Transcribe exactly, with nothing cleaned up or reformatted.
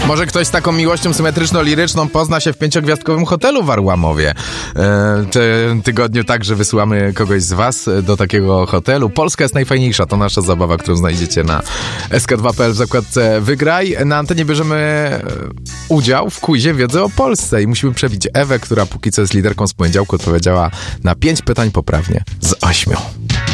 Może ktoś z taką miłością symetryczno-liryczną pozna się w pięciogwiazdkowym hotelu w Arłamowie. E, w tym tygodniu także wysyłamy kogoś z was do takiego hotelu. Polska jest najfajniejsza, to nasza zabawa, którą znajdziecie na S K dwa kropka p l w zakładce Wygraj. Na antenie bierzemy udział w quizie Wiedzy o Polsce i musimy przebić Ewę, która póki co jest liderką z poniedziałku, odpowiedziała na pięć pytań poprawnie z ośmiu.